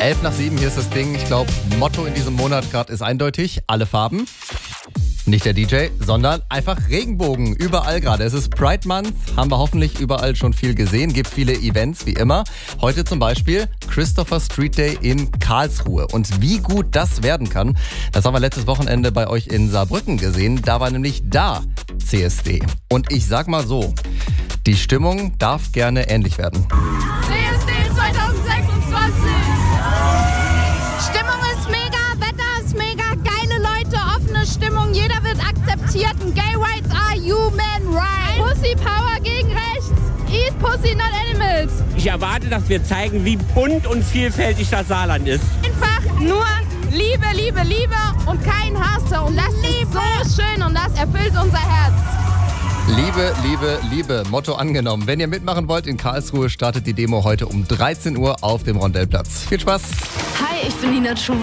11:07, hier ist das Ding. Ich glaube, Motto in diesem Monat gerade ist eindeutig. Alle Farben. Nicht der DJ, sondern einfach Regenbogen. Überall gerade. Es ist Pride Month. Haben wir hoffentlich überall schon viel gesehen. Gibt viele Events, wie immer. Heute zum Beispiel Christopher Street Day in Karlsruhe. Und wie gut das werden kann, das haben wir letztes Wochenende bei euch in Saarbrücken gesehen. Da war nämlich CSD. Und ich sag mal so, die Stimmung darf gerne ähnlich werden. CSD 2026! Stimmung ist mega, Wetter ist mega, geile Leute, offene Stimmung, jeder wird akzeptiert. Gay rights are human rights. Pussy power gegen rechts. Eat pussy, not animals. Ich erwarte, dass wir zeigen, wie bunt und vielfältig das Saarland ist. Einfach nur Liebe, Liebe, Liebe und kein Hass. Und das ist so schön und das erfüllt unser Herz. Liebe, Liebe, Liebe. Motto angenommen. Wenn ihr mitmachen wollt, in Karlsruhe startet die Demo heute um 13 Uhr auf dem Rondellplatz. Viel Spaß. Hi, ich bin Nina Schuber.